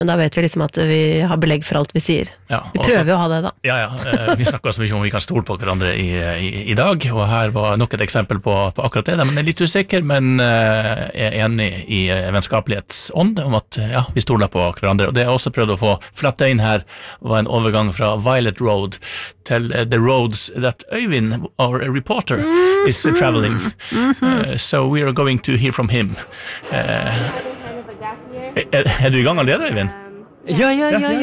Men da vet vi liksom at vi har belegg for alt vi sier. Ja, Vi prøver jo å ha det da. Vi snakker så mye om vi kan stole på hverandre i dag, og her var nok et eksempel på akkurat det. Men jeg er litt usikker, men er enig i vennskapelighetsånd om at vi stoler på hverandre. Og det jeg også prøvde å få fletta inn her, var en overgang fra Violet Road til The Roads that Øyvind, our reporter, is traveling. So we are going to hear from him. Er du i gang allerede, Øyvind? Yeah.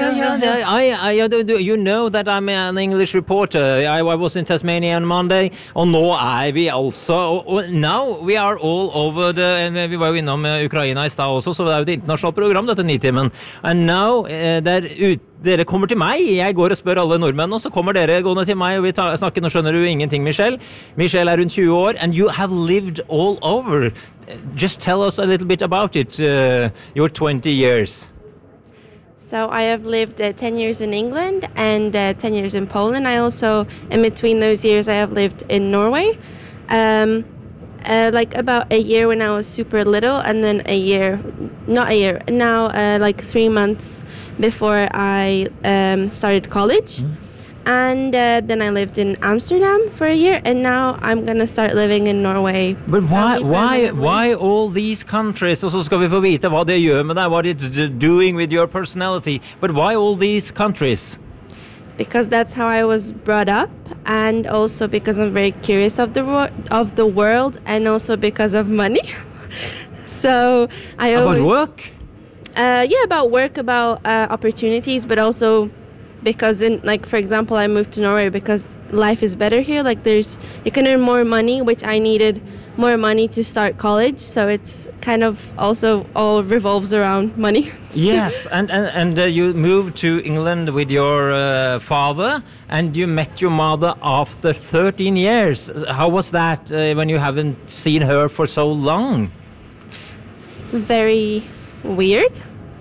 You know that I'm an English reporter. I was in Tasmania on Monday, og nå vi altså, og now we are all over vi var jo innom Ukraina i stad også, så det jo et internasjonalt program, dette Nitimen. And now, dere kommer til meg, jeg går og spør alle nordmenn, og så kommer dere gående til meg, og vi snakker, nå skjønner du ingenting, Michelle. Michelle rundt 20 år, and you have lived all over. Just tell us a little bit about it, your 20 years. So I have lived 10 years in England and 10 years in Poland. I also, in between those years, I have lived in Norway. Like about a year when I was super little, and then like 3 months before I started college. And then I lived in Amsterdam for a year, and now I'm gonna start living in Norway. But why all these countries? Og så skal vi få vite hva det gjør med deg, what it's doing with your personality. But why all these countries? Because that's how I was brought up, and also because I'm very curious of the world, and also because of money. So I about work? About work, about opportunities, but also because for example, I moved to Norway because life is better here. Like you can earn more money, which I needed more money to start college. So it's kind of also all revolves around money. Yes, and you moved to England with your father, and you met your mother after 13 years. How was that when you haven't seen her for so long? Very weird.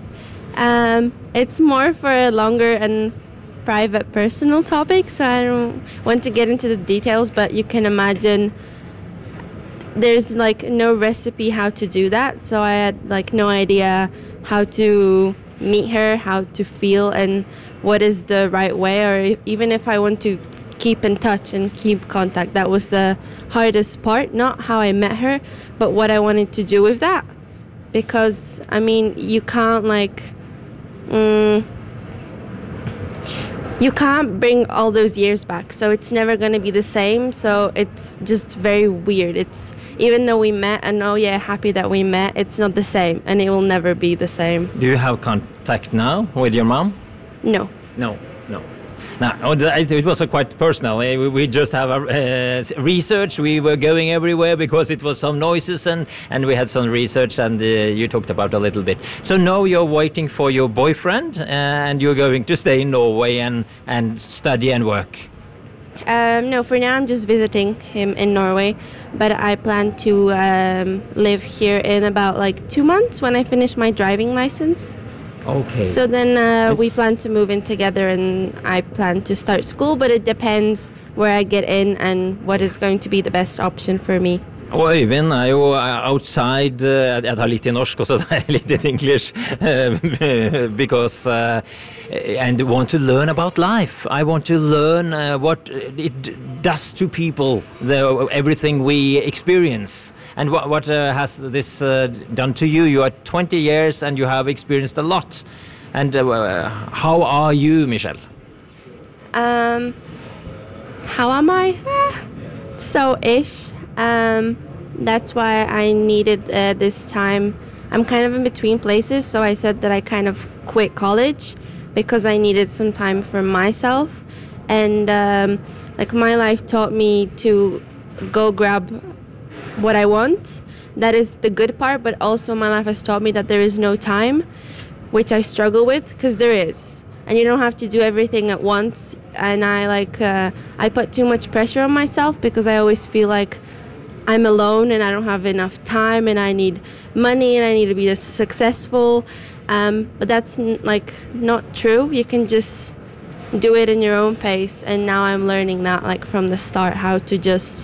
It's more for a longer and private personal topic, so I don't want to get into the details, but you can imagine there's like no recipe how to do that, so I had like no idea how to meet her, how to feel, and what is the right way, or even if I want to keep in touch and keep contact. That was the hardest part, not how I met her, but what I wanted to do with that, because I mean you can't you can't bring all those years back, so it's never going to be the same. So it's just very weird. It's even though we met and happy that we met, it's not the same, and it will never be the same. Do you have contact now with your mom? No. Now, it was quite personal. We just have research. We were going everywhere because it was some noises, and we had some research, and you talked about a little bit. So now you're waiting for your boyfriend, and you're going to stay in Norway and study and work. No, for now I'm just visiting him in Norway, but I plan to live here in about like 2 months when I finish my driving license. Okay. So then we plan to move in together, and I plan to start school, but it depends where I get in and what is going to be the best option for me. Og Øyvind jo outside, jeg tar litt i norsk også, litt i English, because and want to learn about life. I want to learn what it does to people, everything we experience. And what has this done to you? You are 20 years and you have experienced a lot. And how are you, Michelle? How am I? So-ish. That's why I needed this time. I'm kind of in between places, so I said that I kind of quit college because I needed some time for myself. And like my life taught me to go grab what I want. That is the good part, but also my life has taught me that there is no time, which I struggle with, because there is. And you don't have to do everything at once. And I put too much pressure on myself because I always feel like I'm alone and I don't have enough time and I need money and I need to be successful. But that's not true. You can just do it in your own pace. And now I'm learning that from the start, how to just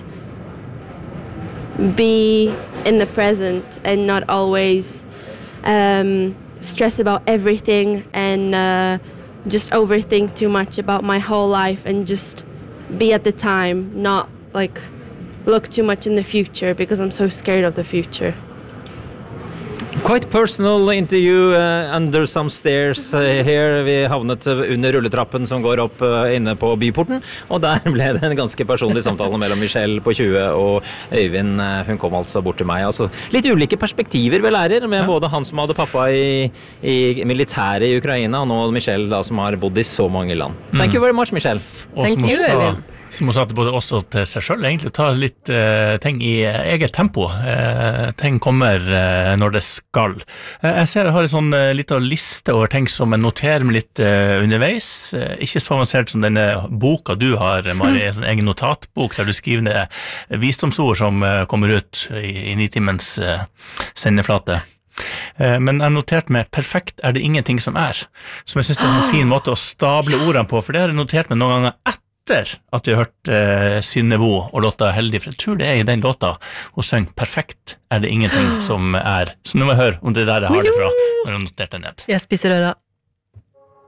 be in the present and not always stress about everything and just overthink too much about my whole life and just be at the time, not like look too much in the future because I'm so scared of the future. Quite personal interview under some stairs here. Vi havnet under rulletrappen som går opp inne på byporten, og der ble det en ganske personlig samtale mellom Michelle på 20 og Øyvind. Hun kom altså bort til meg. Altså, litt ulike perspektiver vi lærer, med både han som hadde pappa i militæret i Ukraina, og nå Michelle da, som har bodd i så mange land. Thank you very much, Michelle. Og som hun sa til både oss og til seg selv, egentlig ta litt ting i eget tempo. Ting kommer når det skal. Jeg ser jeg har en sånn liten liste over ting som jeg noterer meg litt underveis. Ikke så avansert som denne boka du har, Mari, en sånn egen notatbok der du skriver ned visdomsord som kommer ut i 9-timens sendeflate. Men jeg noterte meg perfekt er det ingenting som er, som jeg synes det er en fin måte å stable ordene på, for det har jeg notert meg noen ganger etter at vi har hørt Synnevo og låta Heldig, for jeg tror det i den låta hun synger perfekt er det ingenting som er. Så nå må jeg høre om det der jeg har det fra når jeg noterte ned. Jeg spiser øra.